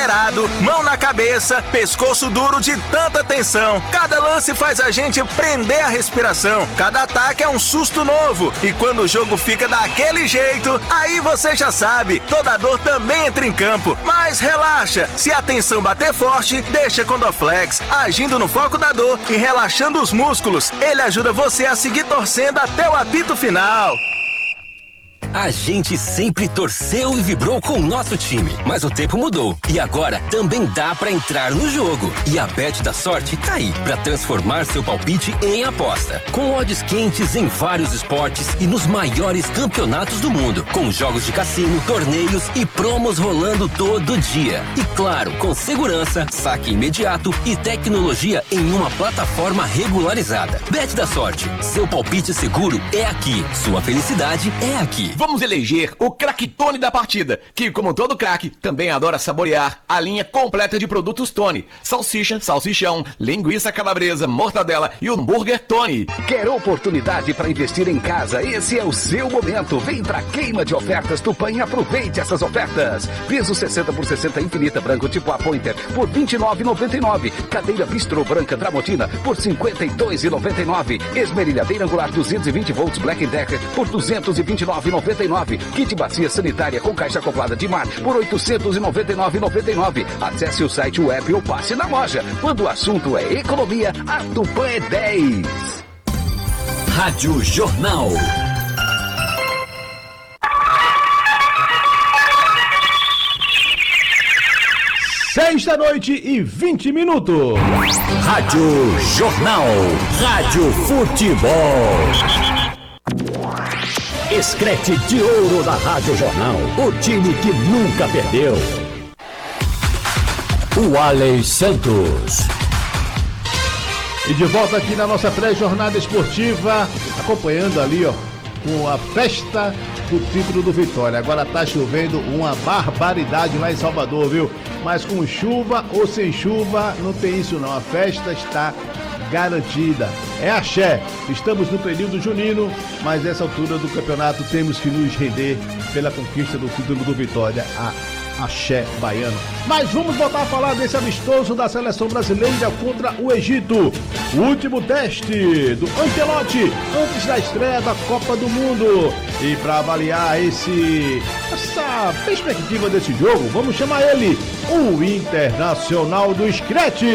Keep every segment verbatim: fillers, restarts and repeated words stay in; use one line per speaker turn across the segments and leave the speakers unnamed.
desesperado, mão na cabeça, pescoço duro de tanta tensão. Cada lance faz a gente prender a respiração. Cada ataque é um susto novo. E quando o jogo fica daquele jeito, aí você já sabe, toda dor também entra em campo. Mas relaxa, se a tensão bater forte, deixa com Dorflex, agindo no foco da dor e relaxando os músculos. Ele ajuda você a seguir torcendo até o apito final.
A gente sempre torceu e vibrou com o nosso time, mas o tempo mudou e agora também dá pra entrar no jogo. E a Bet da Sorte tá aí pra transformar seu palpite em aposta. Com odds quentes em vários esportes e nos maiores campeonatos do mundo, com jogos de cassino, torneios e promos rolando todo dia. E claro, com segurança, saque imediato e tecnologia em uma plataforma regularizada. Bet da Sorte, seu palpite seguro é aqui, sua felicidade é aqui.
Vamos eleger o craquetone da partida, que, como todo craque, também adora saborear a linha completa de produtos Tony. Salsicha, salsichão, linguiça calabresa, mortadela e hambúrguer Tony.
Quer oportunidade para investir em casa? Esse é o seu momento. Vem pra queima de ofertas Tupã e aproveite essas ofertas. Piso sessenta por sessenta infinita branco tipo A Pointer por vinte e nove reais e noventa e nove centavos. Cadeira bistrô branca Tramontina por cinquenta e dois reais e noventa e nove centavos. Esmerilhadeira angular duzentos e vinte volts Black Decker por duzentos e vinte e nove reais e noventa e nove centavos. Kit bacia sanitária com caixa acoplada de mar por oitocentos e noventa e nove reais e noventa e nove centavos. Acesse o site web ou passe na loja. Quando o assunto é economia, a Tupã é dez.
Rádio Jornal.
Seis da noite e vinte minutos.
Rádio Jornal. Rádio Futebol. Escrete de ouro da Rádio Jornal, o time que nunca perdeu. O Alex Santos.
E de volta aqui na nossa pré-jornada esportiva, acompanhando ali, ó, com a festa do título do Vitória. Agora tá chovendo uma barbaridade lá em Salvador, viu? Mas com chuva ou sem chuva, não tem isso não. A festa está garantida. É axé. Estamos no período junino, mas nessa altura do campeonato temos que nos render pela conquista do título do Vitória, a axé baiano. Mas vamos voltar a falar desse amistoso da seleção brasileira contra o Egito. O último teste do Ancelotti antes da estreia da Copa do Mundo. E para avaliar esse essa perspectiva desse jogo, vamos chamar ele, o Internacional do Screte.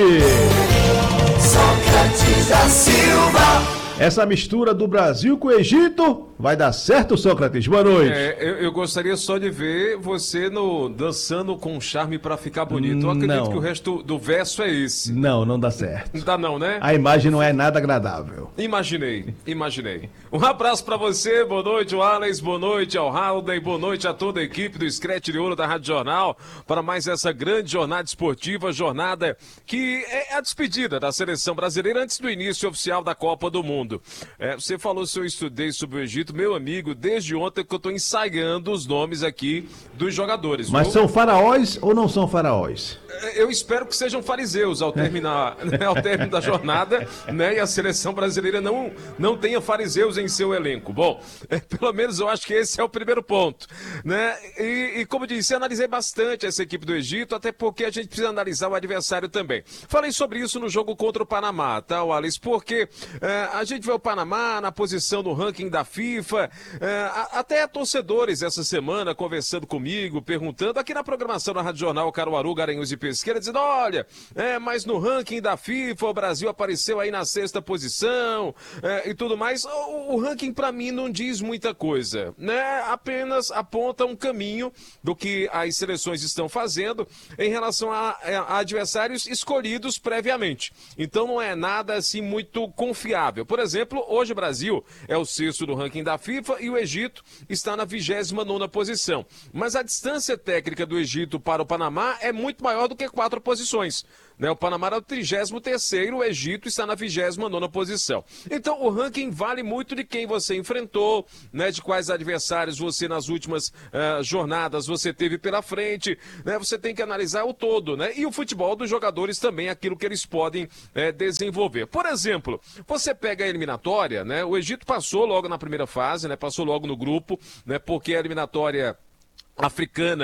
Sócrates da Silva. Essa mistura do Brasil com o Egito vai dar certo, Sócrates? Boa noite.
É, eu, eu gostaria só de ver você no, dançando com charme pra ficar bonito. Eu acredito
Não.
que o resto do verso é esse.
Não, não dá certo.
Não dá não, né?
A imagem não é nada agradável.
Imaginei, imaginei. Um abraço pra você, boa noite, o Alex, boa noite ao Halden, boa noite a toda a equipe do Screte de Ouro da Rádio Jornal, para mais essa grande jornada esportiva, jornada que é a despedida da seleção brasileira antes do início oficial da Copa do Mundo. É, você falou se eu estudei sobre o Egito, meu amigo, desde ontem que eu estou ensaiando os nomes aqui dos jogadores.
Mas
viu?
são faraós ou não são faraós?
Eu espero que sejam fariseus ao terminar, né, ao término da jornada, né, e a seleção brasileira não, não tenha fariseus em seu elenco. Bom, é, pelo menos eu acho que esse é o primeiro ponto, né? E, e como disse, analisei bastante essa equipe do Egito, até porque a gente precisa analisar o adversário também. Falei sobre isso no jogo contra o Panamá, tá, Wallace? Porque é, a gente vê o Panamá na posição no ranking da FIFA, é, até torcedores essa semana conversando comigo, perguntando aqui na programação da Rádio Jornal Caruaru, Garanhuns e Pesqueira, dizendo, olha, é, mas no ranking da FIFA o Brasil apareceu aí na sexta posição é, e tudo mais. O, o ranking para mim não diz muita coisa, né? Apenas aponta um caminho do que as seleções estão fazendo em relação a, a adversários escolhidos previamente. Então não é nada assim muito confiável. Por exemplo, hoje o Brasil é o sexto do ranking da FIFA e o Egito está na vigésima nona posição. Mas a distância técnica do Egito para o Panamá é muito maior do que quatro posições. Né? O Panamá é o trigésimo terceiro, o Egito está na vigésima nona posição. Então o ranking vale muito de quem você enfrentou, né? De quais adversários você nas últimas uh, jornadas você teve pela frente, né? Você tem que analisar o todo, né? E o futebol dos jogadores também, aquilo que eles podem uh, desenvolver. Por exemplo, você pega a eliminatória, né? O Egito passou logo na primeira fase, né? Passou logo no grupo, né? Porque a eliminatória africana